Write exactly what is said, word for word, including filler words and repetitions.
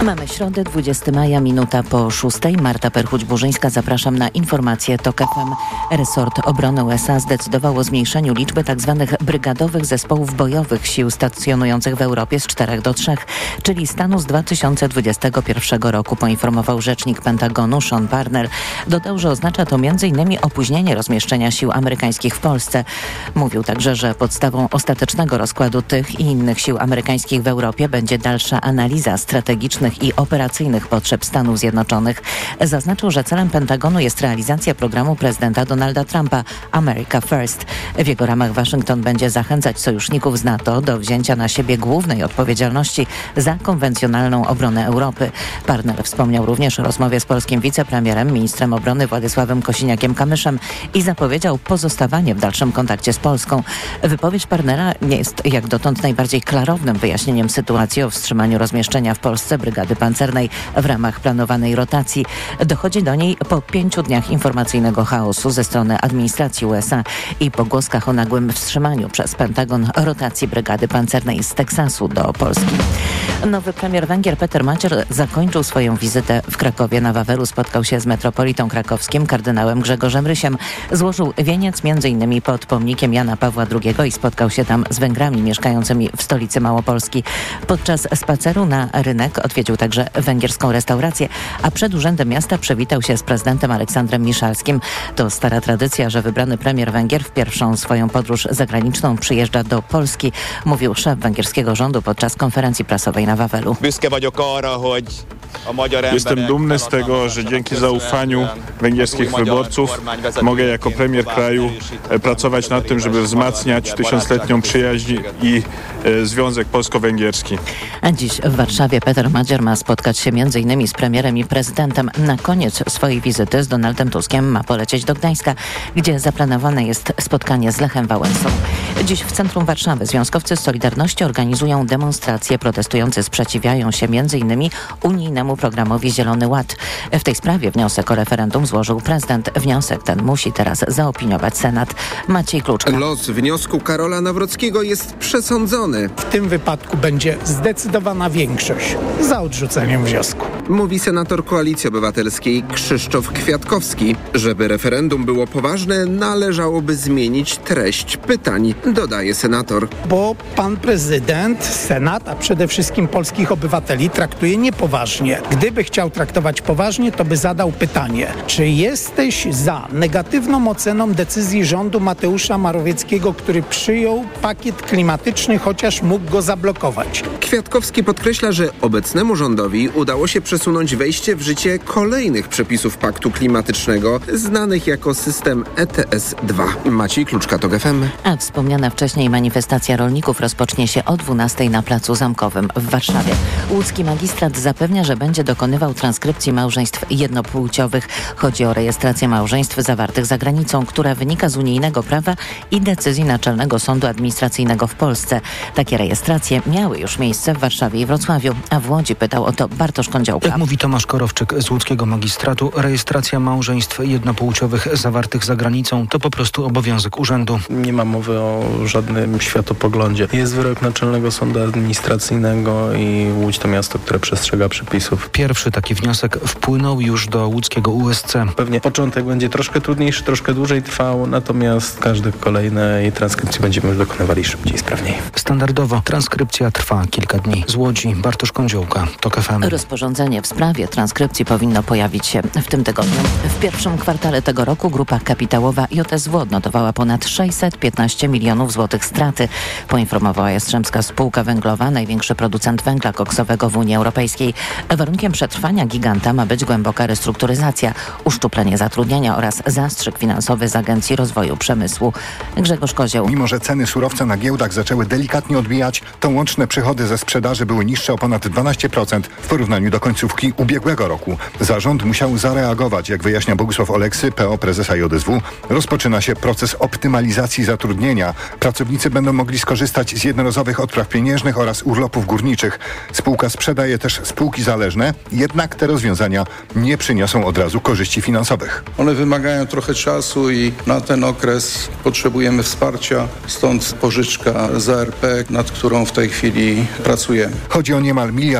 Mamy środę, dwudziestego maja, minuta po szóstej. Marta Perchuć-Burzyńska, zapraszam na informacje TOK F M. Resort Obrony U S A zdecydował o zmniejszeniu liczby tzw. brygadowych zespołów bojowych sił stacjonujących w Europie z czterech do trzech, czyli stanu z dwa tysiące dwudziestego pierwszego roku, poinformował rzecznik Pentagonu Sean Parnell. Dodał, że oznacza to między innymi opóźnienie rozmieszczenia sił amerykańskich w Polsce. Mówił także, że podstawą ostatecznego rozkładu tych i innych sił amerykańskich w Europie będzie dalsza analiza strategicznych i operacyjnych potrzeb Stanów Zjednoczonych. Zaznaczył, że celem Pentagonu jest realizacja programu prezydenta Donalda Trumpa America First. W jego ramach Waszyngton będzie zachęcać sojuszników z NATO do wzięcia na siebie głównej odpowiedzialności za konwencjonalną obronę Europy. Parnell wspomniał również o rozmowie z polskim wicepremierem, ministrem obrony Władysławem Kosiniakiem-Kamyszem i zapowiedział pozostawanie w dalszym kontakcie z Polską. Wypowiedź Parnella nie jest jak dotąd najbardziej klarownym wyjaśnieniem sytuacji o wstrzymaniu rozmieszczenia w Polsce brygady pancernej w ramach planowanej rotacji. Dochodzi do niej po pięciu dniach informacyjnego chaosu ze strony administracji U S A i pogłoskach o nagłym wstrzymaniu przez Pentagon rotacji brygady pancernej z Teksasu do Polski. Nowy premier Węgier Peter Magyar zakończył swoją wizytę w Krakowie. Na Wawelu spotkał się z metropolitą krakowskim kardynałem Grzegorzem Rysiem. Złożył wieniec m.in. pod pomnikiem Jana Pawła drugiego i spotkał się tam z Węgrami mieszkającymi w stolicy Małopolski. Podczas spaceru na rynek odwiedził także węgierską restaurację, a przed Urzędem Miasta przywitał się z prezydentem Aleksandrem Miszalskim. To stara tradycja, że wybrany premier Węgier w pierwszą swoją podróż zagraniczną przyjeżdża do Polski, mówił szef węgierskiego rządu podczas konferencji prasowej na Wawelu. Jestem dumny z tego, że dzięki zaufaniu węgierskich wyborców mogę jako premier kraju pracować nad tym, żeby wzmacniać tysiącletnią przyjaźń i e, związek polsko-węgierski. A dziś w Warszawie Peter Magyar ma spotkać się między innymi z premierem i prezydentem. Na koniec swojej wizyty z Donaldem Tuskiem ma polecieć do Gdańska, gdzie zaplanowane jest spotkanie z Lechem Wałęsą. Dziś w centrum Warszawy związkowcy Solidarności organizują demonstracje. Protestujący sprzeciwiają się między innymi unijnemu programowi Zielony Ład. W tej sprawie wniosek o referendum złożył prezydent. Wniosek ten musi teraz zaopiniować Senat. Maciej Kluczka. Los wniosku Karola Nawrockiego jest przesądzony. W tym wypadku będzie zdecydowana większość za odrzuceniem wniosku. Mówi senator Koalicji Obywatelskiej Krzysztof Kwiatkowski. Żeby referendum było poważne, należałoby zmienić treść pytań, dodaje senator. Bo pan prezydent, Senat, a przede wszystkim polskich obywateli traktuje niepoważnie. Gdyby chciał traktować poważnie, to by zadał pytanie, czy jesteś za negatywną oceną decyzji rządu Mateusza Morawieckiego, który przyjął pakiet klimatyczny, chociaż mógł go zablokować. Kwiatkowski podkreśla, że obecnemu rządowi udało się przesunąć wejście w życie kolejnych przepisów paktu klimatycznego, znanych jako system E T S dwa. Maciej Kluczka, TOK F M. A wspomniana wcześniej manifestacja rolników rozpocznie się o dwunastej na Placu Zamkowym w Warszawie. Łódzki magistrat zapewnia, że będzie dokonywał transkrypcji małżeństw jednopłciowych. Chodzi o rejestrację małżeństw zawartych za granicą, która wynika z unijnego prawa i decyzji Naczelnego Sądu Administracyjnego w Polsce. Takie rejestracje miały już miejsce w Warszawie i Wrocławiu, a w Łodzi pytał o to Bartosz Kądziołka. Jak mówi Tomasz Korowczyk z łódzkiego magistratu, rejestracja małżeństw jednopłciowych zawartych za granicą to po prostu obowiązek urzędu. Nie ma mowy o żadnym światopoglądzie. Jest wyrok Naczelnego Sądu Administracyjnego i Łódź to miasto, które przestrzega przepisów. Pierwszy taki wniosek wpłynął już do łódzkiego U S C. Pewnie początek będzie troszkę trudniejszy, troszkę dłużej trwał, natomiast każdy kolejnej transkrypcji będziemy już dokonywali szybciej i sprawniej. Standardowo transkrypcja trwa kilka dni. Z Łodzi Bartosz Kądziołka, TOK F M. Rozporządzenie w sprawie transkrypcji powinno pojawić się w tym tygodniu. W pierwszym kwartale tego roku grupa kapitałowa J S W odnotowała ponad sześćset piętnaście milionów złotych straty, poinformowała Jastrzębska Spółka Węglowa, największy producent węgla koksowego w Unii Europejskiej. Warunkiem przetrwania giganta ma być głęboka restrukturyzacja, uszczuplenie zatrudnienia oraz zastrzyk finansowy z Agencji Rozwoju Przemysłu. Grzegorz Kozioł. Mimo że ceny surowca na giełdach zaczęły delikatnie odbijać, to łączne przychody ze sprzedaży były niższe o ponad dwanaście procent w porównaniu do końcówki ubiegłego roku. Zarząd musiał zareagować, jak wyjaśnia Bogusław Oleksy, P O prezesa J S W. Rozpoczyna się proces optymalizacji zatrudnienia. Pracownicy będą mogli skorzystać z jednorazowych odpraw pieniężnych oraz urlopów górniczych. Spółka sprzedaje też spółki zależne, jednak te rozwiązania nie przyniosą od razu korzyści finansowych. One wymagają trochę czasu i na ten okres potrzebujemy wsparcia, stąd pożyczka z A R P, nad którą w tej chwili pracujemy. Chodzi o niemal miliard